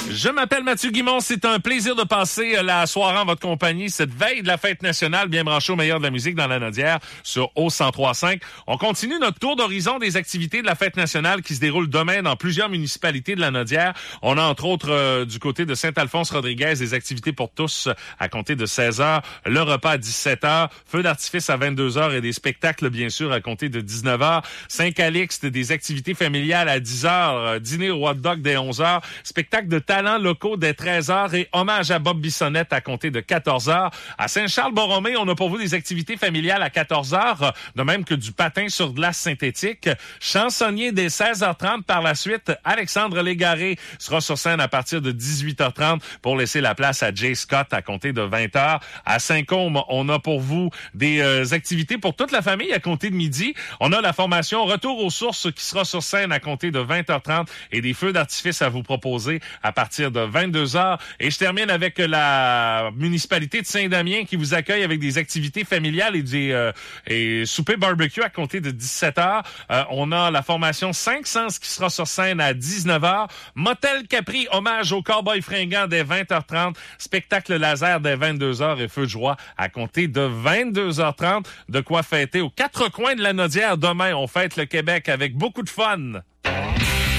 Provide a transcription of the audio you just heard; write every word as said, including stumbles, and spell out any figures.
Je m'appelle Mathieu Guimond. C'est un plaisir de passer la soirée en votre compagnie, cette veille de la fête nationale, bien branché au meilleur de la musique dans la Nodière sur O cent trois cinq. On continue notre tour d'horizon des activités de la fête nationale qui se déroule demain dans plusieurs municipalités de la Nodière. On a entre autres euh, du côté de Saint-Alphonse-Rodriguez des activités pour tous à compter de seize heures, le repas à dix-sept heures, feu d'artifice à vingt-deux heures et des spectacles bien sûr à compter de dix-neuf heures. Saint-Calixte, des activités familiales à dix heures, dîner au hot dog dès onze heures, spectacle de talents locaux dès treize heures et hommage à Bob Bissonnette à compter de quatorze heures. À Saint-Charles-Borromée, on a pour vous des activités familiales à quatorze heures, de même que du patin sur glace synthétique. Chansonnier dès seize heures trente. Par la suite, Alexandre Légaré sera sur scène à partir de dix-huit heures trente pour laisser la place à Jay Scott à compter de vingt heures. À Saint-Côme, on a pour vous des euh, activités pour toute la famille à compter de midi. On a la formation Retour aux sources qui sera sur scène à compter de vingt heures trente et des feux d'artifice à vous proposer à partir de vingt-deux heures. Et je termine avec la municipalité de Saint-Damien qui vous accueille avec des activités familiales et des euh, et souper barbecue à compter de dix-sept heures. Euh, on a la formation cinq Sens qui sera sur scène à dix-neuf heures. Motel Capri, hommage au cowboy fringant dès vingt heures trente. Spectacle laser dès vingt-deux heures et feu de joie à compter de vingt-deux heures trente. De quoi fêter aux quatre coins de la Nodière. Demain, on fête le Québec avec beaucoup de fun.